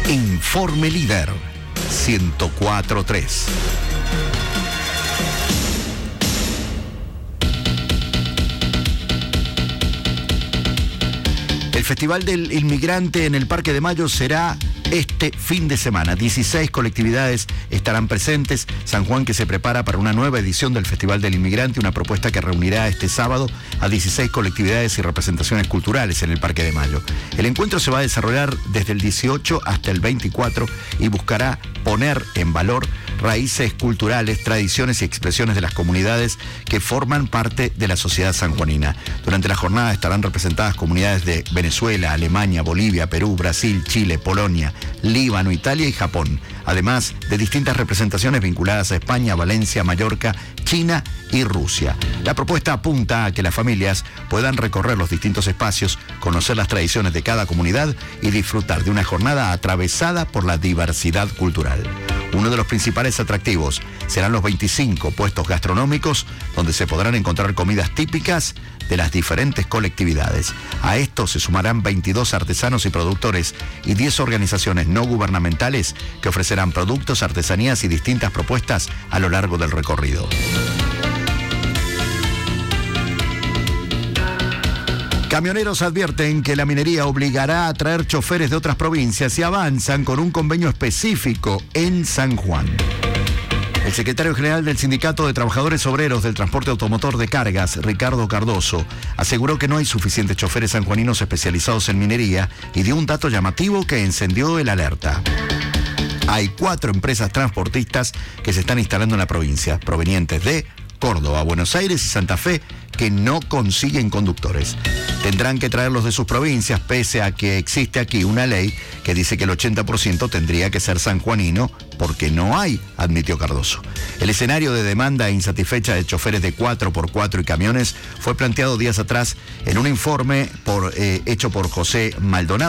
Informe Líder 104.3. El Festival del Inmigrante en el Parque de Mayo será este fin de semana. 16 colectividades estarán presentes. San Juan, que se prepara para una nueva edición del Festival del Inmigrante, una propuesta que reunirá este sábado a 16 colectividades y representaciones culturales en el Parque de Mayo. El encuentro se va a desarrollar desde el 18 hasta el 24 y buscará poner en valor raíces culturales, tradiciones y expresiones de las comunidades que forman parte de la sociedad sanjuanina. Durante la jornada estarán representadas comunidades de Venezuela, Alemania, Bolivia, Perú, Brasil, Chile, Polonia, Líbano, Italia y Japón, además de distintas representaciones vinculadas a España, Valencia, Mallorca, China y Rusia. La propuesta apunta a que las familias puedan recorrer los distintos espacios, conocer las tradiciones de cada comunidad y disfrutar de una jornada atravesada por la diversidad cultural. Uno de los principales atractivos serán los 25 puestos gastronómicos donde se podrán encontrar comidas típicas de las diferentes colectividades. A esto se sumarán 22 artesanos y productores y 10 organizaciones no gubernamentales que ofrecerán productos, artesanías y distintas propuestas a lo largo del recorrido. Camioneros advierten que la minería obligará a traer choferes de otras provincias y avanzan con un convenio específico en San Juan. El secretario general del Sindicato de Trabajadores Obreros del Transporte Automotor de Cargas, Ricardo Cardoso, aseguró que no hay suficientes choferes sanjuaninos especializados en minería y dio un dato llamativo que encendió el alerta. Hay 4 empresas transportistas que se están instalando en la provincia, provenientes de Córdoba, Buenos Aires y Santa Fe, que no consiguen conductores. Tendrán que traerlos de sus provincias, pese a que existe aquí una ley que dice que el 80% tendría que ser sanjuanino, porque no hay, admitió Cardoso. El escenario de demanda insatisfecha de choferes de 4x4 y camiones fue planteado días atrás en un informe hecho por José Maldonado.